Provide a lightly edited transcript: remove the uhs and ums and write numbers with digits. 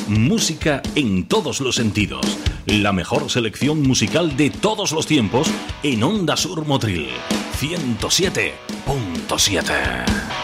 Música en todos los sentidos. La mejor selección musical de todos los tiempos en Onda Sur Motril 107.7.